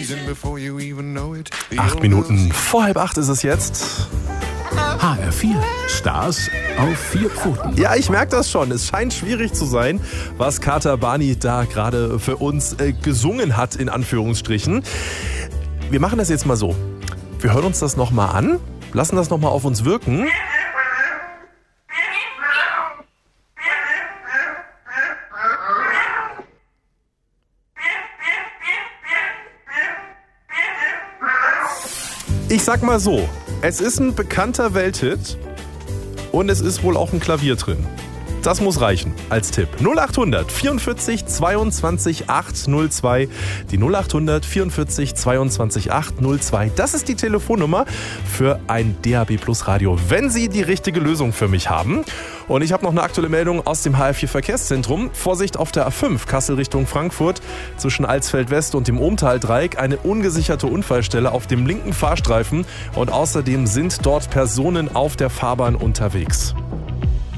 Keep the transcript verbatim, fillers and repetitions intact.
Acht Minuten vor halb acht ist es jetzt. H R vier. Stars auf vier Pfoten. Ja, ich merke das schon. Es scheint schwierig zu sein, was Kater Barney da gerade für uns äh, gesungen hat, in Anführungsstrichen. Wir machen das jetzt mal so. Wir hören uns das nochmal an, lassen das nochmal auf uns wirken. Ich sag mal so, es ist ein bekannter Welthit und es ist wohl auch ein Klavier drin. Das muss reichen als Tipp. null acht hundert vierundvierzig zweiundzwanzig achthundertzwei. Die null acht hundert vierundvierzig zweiundzwanzig achthundertzwei. Das ist die Telefonnummer für ein D A B Plus Radio, wenn Sie die richtige Lösung für mich haben. Und ich habe noch eine aktuelle Meldung aus dem H R vier Verkehrszentrum. Vorsicht auf der A fünf, Kassel Richtung Frankfurt. Zwischen Alsfeld West und dem Ohmtal-Dreieck eine ungesicherte Unfallstelle auf dem linken Fahrstreifen. Und außerdem sind dort Personen auf der Fahrbahn unterwegs.